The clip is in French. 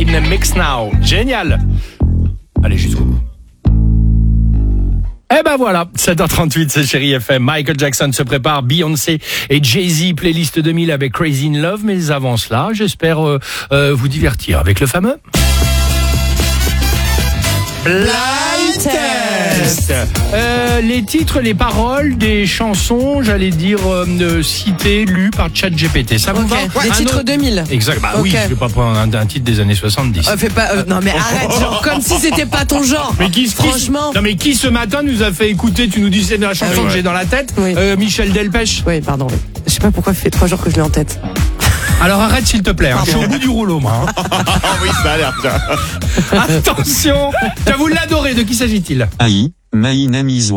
in Mix Now. Génial. Allez, jusqu'au bout. Eh ben voilà, 7h38, c'est Chérie FM. Michael Jackson se prépare, Beyoncé et Jay-Z, playlist 2000 avec Crazy in Love. Mais avant cela, j'espère vous divertir avec le fameux Blind Test. Les titres, les paroles des chansons, j'allais dire citées, lues par ChatGPT. Ça vous va? Les titres 2000. Exact. Bah oui, je vais pas prendre un titre des années 70. Fais pas. Non mais arrête, genre comme si c'était pas ton genre. Mais franchement. Non mais qui ce matin nous a fait écouter? Tu nous dis c'est la chanson que j'ai dans la tête. Oui. Michel Delpech. Oui, pardon. Oui. Je sais pas pourquoi ça fait 3 jours que je l'ai en tête. Alors arrête s'il te plaît, je suis au bout du rouleau moi. Oui, ça a l'air bien. Attention, vous l'adorez, de qui s'agit-il? Aïe, my name is